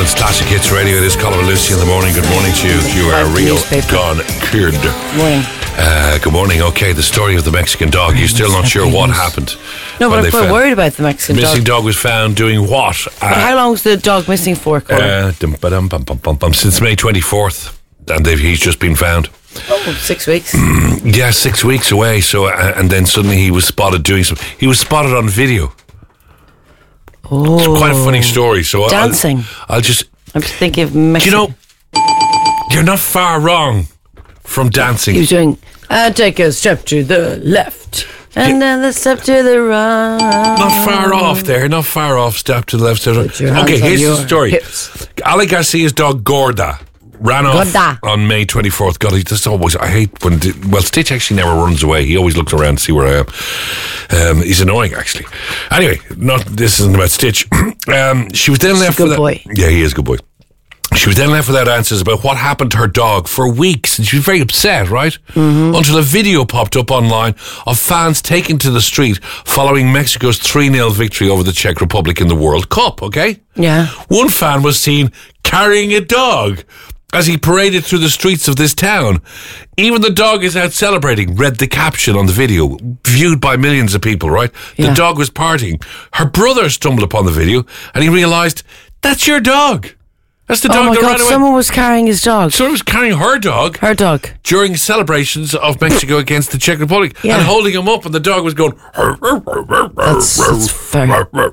Ireland's Classic Hits Radio. It is Colin and Lucy in the morning. Good morning to you. You are a real gone Kurd. Morning. Good morning. Okay, the story of the Mexican dog. You're still not sure what happened. No, but I'm quite worried about the Mexican dog. Missing dog was found doing what? But how long was the dog missing for, Colin? Since May 24th. And he's just been found. Oh, 6 weeks. Yeah, 6 weeks away. So, and then suddenly he was spotted doing something. He was spotted on video. Oh, it's quite a funny story. So dancing. I'm just thinking of Mexico. You know, you're not far wrong from dancing. He was doing, take a step to the left, and then the step to the right. Not far off there, not far off. Step to the left, step to the right. Okay, here's the story. Hips. Ali Garcia's dog Gorda ran off on May 24th. God, that's always, I hate when, Stitch actually never runs away. He always looks around to see where I am. He's annoying, actually. Anyway, this isn't about Stitch. She was then left with good boy. Yeah, he is a good boy. She was then left without answers about what happened to her dog for weeks, and she was very upset, right? Mm-hmm. Until a video popped up online of fans taken to the street following Mexico's 3-0 victory over the Czech Republic in the World Cup, okay? Yeah. One fan was seen carrying a dog as he paraded through the streets of this town. Even the dog is out celebrating, read the caption on the video, viewed by millions of people, right? Yeah. The dog was partying. Her brother stumbled upon the video and he realised, that's your dog. That's the dog that ran away. Someone was carrying his dog. Someone was carrying her dog. Her dog. During celebrations of Mexico against the Czech Republic. Yeah. And holding him up, and the dog was going... That's fair.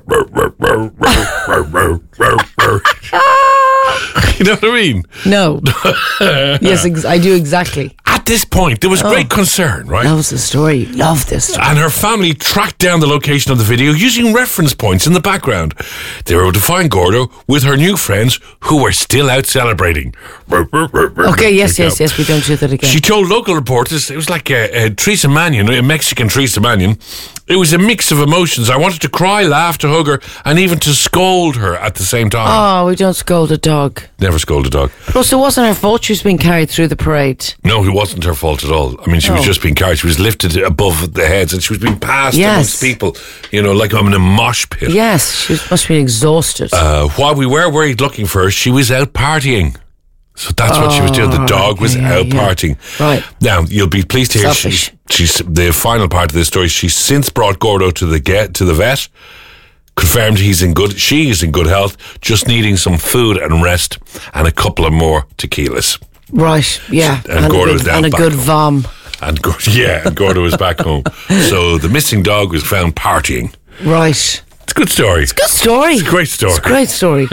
You know what I mean? No. Yes, I do exactly. At this point, there was great concern, right? That was the story. Love this story. And her family tracked down the location of the video using reference points in the background. They were able to find Gordo with her new friends who were still out celebrating. Okay, yes, we don't do that again. She told local reporters, it was like Teresa Mannion, a Mexican Teresa Mannion. It was a mix of emotions. I wanted to cry, laugh, to hug her, and even to scold her at the same time. Oh, we don't scold a dog. Never scold a dog. Plus, it wasn't her fault she was being carried through the parade. No, it wasn't her fault at all. I mean, she was just being carried. She was lifted above the heads and she was being passed amongst people, you know, like I'm in a mosh pit. Yes, she must be exhausted. While we were worried looking for her, she was out partying. So that's what she was doing. The dog was out partying. Right. Now, you'll be pleased to hear she's the final part of this story. She's since brought Gordo to the vet. Confirmed she is in good health, just needing some food and rest and a couple of more tequilas. Right, yeah. And Gordo was and a good vom. And Gordo was back home. So the missing dog was found partying. Right. It's a good story. It's a good story. It's a great story. It's a great story.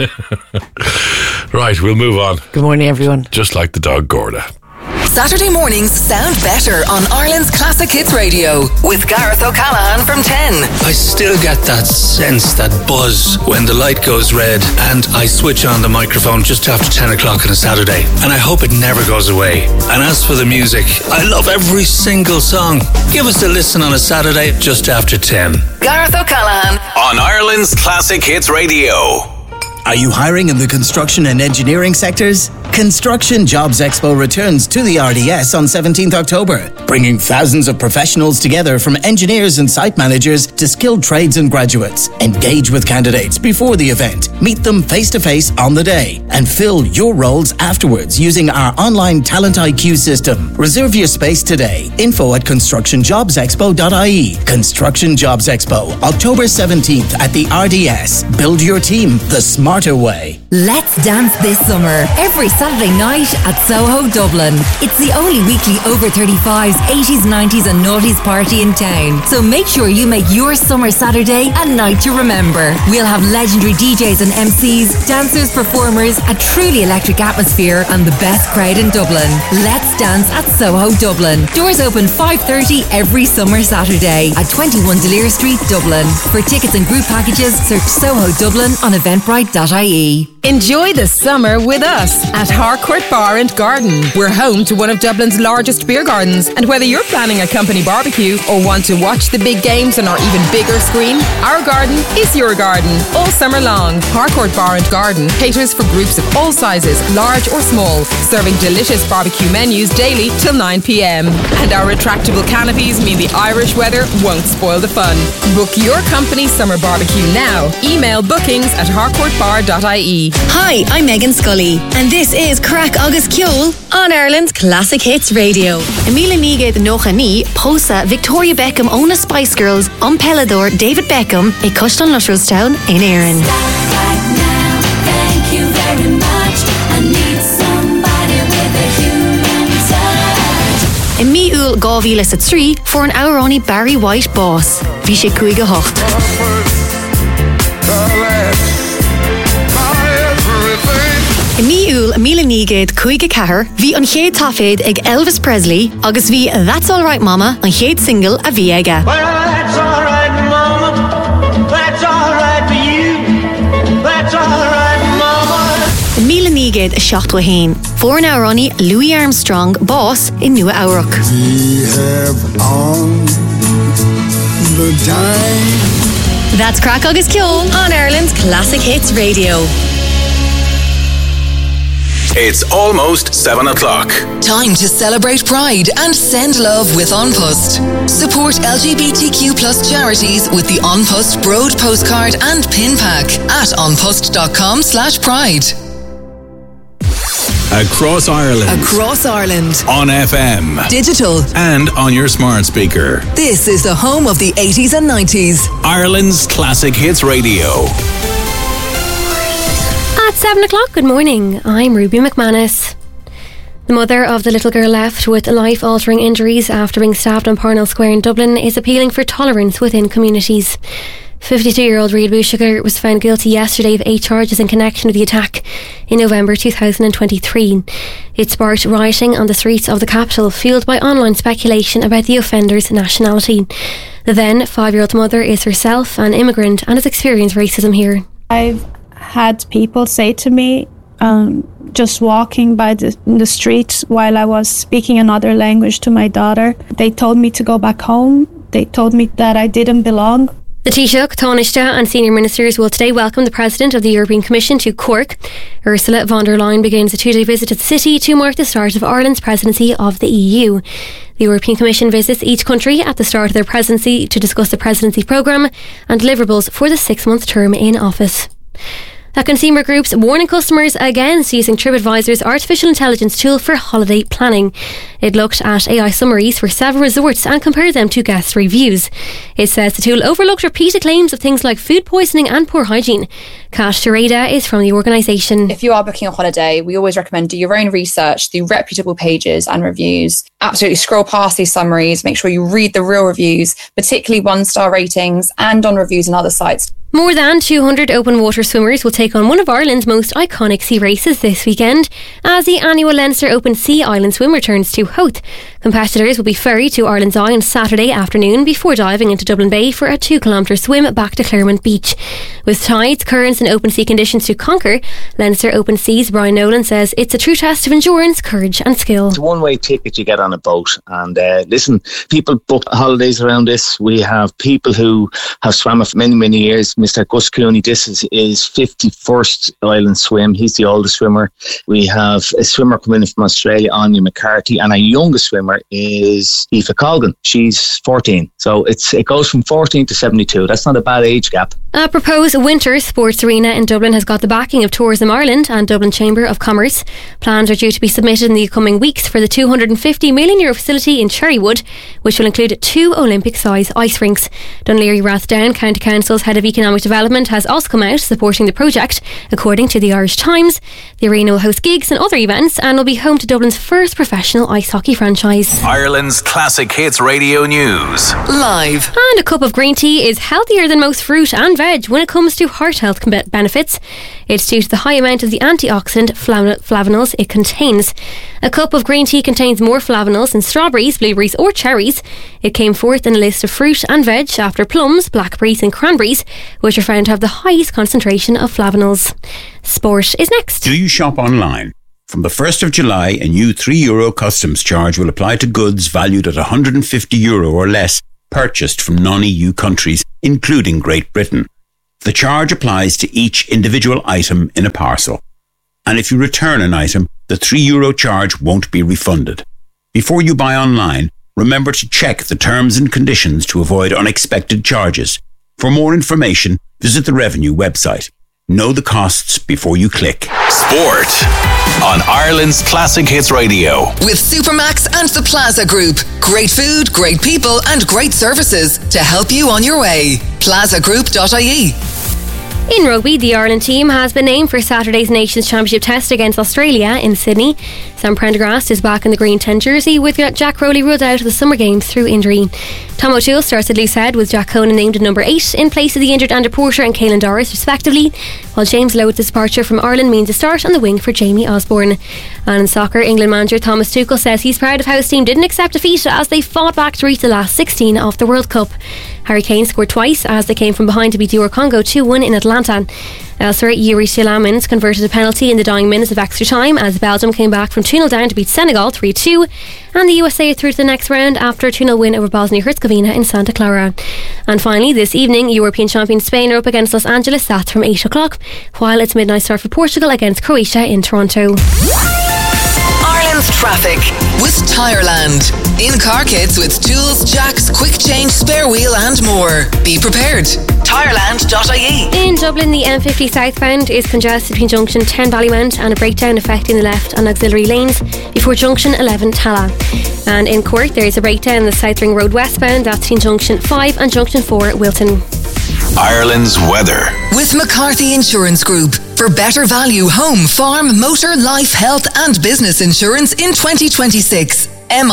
Right, we'll move on. Good morning, everyone. Just like the dog Gorda. Saturday mornings sound better on Ireland's Classic Hits Radio with Gareth O'Callaghan from 10. I still get that sense, that buzz when the light goes red and I switch on the microphone just after 10 o'clock on a Saturday. And I hope it never goes away. And as for the music, I love every single song. Give us a listen on a Saturday just after 10. Gareth O'Callaghan on Ireland's Classic Hits Radio. Are you hiring in the construction and engineering sectors? Construction Jobs Expo returns to the RDS on 17th October, bringing thousands of professionals together from engineers and site managers to skilled trades and graduates. Engage with candidates before the event, meet them face-to-face on the day, and fill your roles afterwards using our online Talent IQ system. Reserve your space today. Info at constructionjobsexpo.ie. Construction Jobs Expo, October 17th at the RDS. Build your team the smarter way. Let's dance this summer, every Saturday night at Soho, Dublin. It's the only weekly over 35s, 80s, 90s and noughties party in town. So make sure you make your summer Saturday a night to remember. We'll have legendary DJs and MCs, dancers, performers, a truly electric atmosphere and the best crowd in Dublin. Let's dance at Soho, Dublin. Doors open 5:30 every summer Saturday at 21 Delir Street, Dublin. For tickets and group packages, search Soho Dublin on eventbrite.ie. Enjoy the summer with us at Harcourt Bar and Garden. We're home to one of Dublin's largest beer gardens, and whether you're planning a company barbecue or want to watch the big games on our even bigger screen, our garden is your garden all summer long. Harcourt Bar and Garden caters for groups of all sizes, large or small, serving delicious barbecue menus daily till 9 p.m. And our retractable canopies mean the Irish weather won't spoil the fun. Book your company summer barbecue now. Email bookings@harcourtbar.ie. Hi, I'm Megan Scully, and this is Crack Agus Ceol on Ireland's Classic Hits Radio. Emilia Niged Nochani posa Victoria Beckham own a Spice Girls on Pelador David Beckham a Cushton Lutterstown in Erin. Thank you very much. I need somebody with a human touch. In Miúil Gávílas at 3 for an hour only Barry White boss. Vishe Kuiga Hocht. In Miúil Emilia Niged Kuiga Cahar, vi an chéad taféid ag Elvis Presley, agus vi That's Alright Mama an chéad single a vi ega. Well, that's alright, Mama. That's alright for you. That's alright, Mama. Emilia Niged a seachtwa hain. For an hour only Louis Armstrong boss in Nua Aurach. We have on the time. That's Crack Agus Ceol on Ireland's Classic Hits Radio. It's almost 7 o'clock. Time to celebrate Pride and send love with An Post. Support LGBTQ+ charities with the An Post Broad postcard and pin pack at anpost.com/pride. Across Ireland. Across Ireland. On FM. Digital. And on your smart speaker. This is the home of the 80s and 90s. Ireland's Classic Hits Radio. At 7 o'clock, good morning. I'm Ruby McManus. The mother of the little girl left with life-altering injuries after being stabbed on Parnell Square in Dublin is appealing for tolerance within communities. 52-year-old Rhea Bueschiger was found guilty yesterday of 8 charges in connection with the attack in November 2023. It sparked rioting on the streets of the capital, fueled by online speculation about the offender's nationality. The then 5-year-old mother is herself an immigrant and has experienced racism here. I've had people say to me, just walking by the street while I was speaking another language to my daughter, they told me to go back home. They told me that I didn't belong. The Taoiseach, Taoiseach and senior ministers will today welcome the President of the European Commission to Cork. Ursula von der Leyen begins a 2-day visit to the city to mark the start of Ireland's presidency of the EU. The European Commission visits each country at the start of their presidency to discuss the presidency programme and deliverables for the 6-month term in office. A consumer group's warning customers against using TripAdvisor's artificial intelligence tool for holiday planning. It looked at AI summaries for several resorts and compared them to guest reviews. It says the tool overlooked repeated claims of things like food poisoning and poor hygiene. Kash Tureda is from the organisation. If you are booking a holiday, we always recommend do your own research through reputable pages and reviews. Absolutely scroll past these summaries, make sure you read the real reviews, particularly 1-star ratings and on reviews on other sites. More than 200 open water swimmers will take on one of Ireland's most iconic sea races this weekend as the annual Leinster Open Sea Island Swim returns to Howth. Competitors will be ferried to Ireland's Eye on Saturday afternoon before diving into Dublin Bay for a 2-kilometre swim back to Claremont Beach. With tides, currents and open sea conditions to conquer, Leinster Open Seas Brian Nolan says it's a true test of endurance, courage and skill. It's a one-way ticket you get on a boat, and listen, people book holidays around this. We have people who have swam for many, many years. Mr. Gus Cooney, this is his 51st island swim. He's the oldest swimmer. We have a swimmer coming in from Australia, Anya McCarthy, and our youngest swimmer is Aoife Colgan. She's 14. So it goes from 14 to 72. That's not a bad age gap. A proposed winter sports arena in Dublin has got the backing of Tourism Ireland and Dublin Chamber of Commerce. Plans are due to be submitted in the coming weeks for the €250 million facility in Cherrywood, which will include 2 Olympic-size ice rinks. Dunleary Rathdown County Council's Head of Economic Development has also come out supporting the project. According to the Irish Times, the arena will host gigs and other events and will be home to Dublin's first professional ice hockey franchise. Ireland's Classic Hits Radio News. Live. And a cup of green tea is healthier than most fruit and veg when it comes to heart health benefits. It's due to the high amount of the antioxidant flavonols it contains. A cup of green tea contains more flavonols than strawberries, blueberries or cherries. It came fourth in a list of fruit and veg after plums, blackberries and cranberries, which are found to have the highest concentration of flavonols. Sport is next. Do you shop online? From the 1st of July, a new €3 customs charge will apply to goods valued at €150 or less purchased from non-EU countries, including Great Britain. The charge applies to each individual item in a parcel. And if you return an item, the €3 charge won't be refunded. Before you buy online, remember to check the terms and conditions to avoid unexpected charges. For more information, visit the Revenue website. Know the costs before you click. Sport on Ireland's Classic Hits Radio. With Supermax and the Plaza Group. Great food, great people and great services to help you on your way. plazagroup.ie. In rugby, the Ireland team has been named for Saturday's Nations Championship test against Australia in Sydney. Sam Prendergast is back in the green 10 jersey, with Jack Rowley ruled out of the Summer Games through injury. Tom O'Toole starts at loose head, with Jack Conan named at number 8 in place of the injured Andrew Porter and Caelan Doris respectively, while James Lowe's departure from Ireland means a start on the wing for Jamie Osborne. And in soccer, England manager Thomas Tuchel says he's proud of how his team didn't accept defeat as they fought back to reach the last 16 of the World Cup. Harry Kane scored twice as they came from behind to beat DR Congo 2-1 in Atlanta. Elsewhere, Yuri Tielemans converted a penalty in the dying minutes of extra time as Belgium came back from 2-0 down to beat Senegal 3-2, and the USA are through to the next round after a 2-0 win over Bosnia-Herzegovina in Santa Clara. And finally, this evening, European champion Spain are up against Los Angeles Sats from 8 o'clock, while it's midnight start for Portugal against Croatia in Toronto. Ireland's traffic with Tireland. In-car kits with tools, jacks, quick change, spare wheel and more. Be prepared. Tireland.ie. In Dublin, the M50 southbound is congested between junction 10 Ballymount and a breakdown affecting the left and auxiliary lanes before junction 11 Tala. And in Cork, there is a breakdown in the South Ring Road westbound, that's between junction 5 and junction 4 Wilton. Ireland's weather. With McCarthy Insurance Group. For better value home, farm, motor, life, health and business insurance in 2026.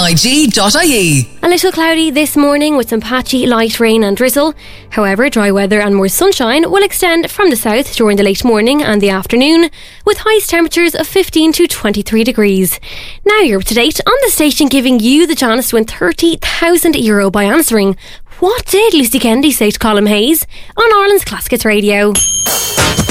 MIG.ie. A little cloudy this morning with some patchy light rain and drizzle. However, dry weather and more sunshine will extend from the south during the late morning and the afternoon, with highest temperatures of 15 to 23 degrees. Now you're up to date on the station, giving you the chance to win €30,000 by answering what did Lucy Kennedy say to Colin Hayes on Ireland's Classic Hits Radio.